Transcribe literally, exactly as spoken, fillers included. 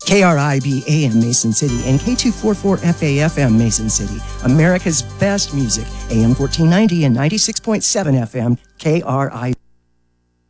K R I B A M Mason City and K two forty-four F A F M Mason City. America's best music, A M fourteen ninety and ninety-six point seven F M, K R I B A.